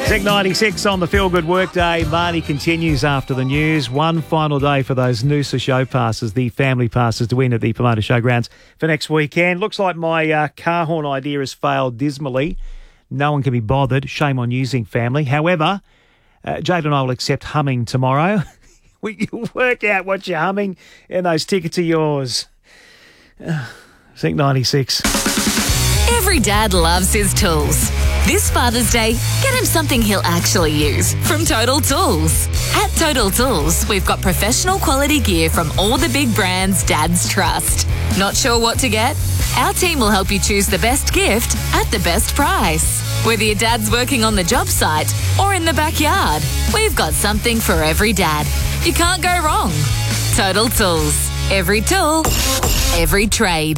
Zig 96 on the Feel Good Workday. Marnie continues after the news. One final day for those Noosa show passes, the family passes to win at the Pomona Showgrounds for next weekend. Looks like my car horn idea has failed dismally. No one can be bothered. Shame on using family. However, Jade and I will accept humming tomorrow. We can work out what you're humming and those tickets are yours. Zig 96. Every dad loves his tools. This Father's Day, get him something he'll actually use from Total Tools. At Total Tools, we've got professional quality gear from all the big brands dads trust. Not sure what to get? Our team will help you choose the best gift at the best price. Whether your dad's working on the job site or in the backyard, we've got something for every dad. You can't go wrong. Total Tools. Every tool, every trade.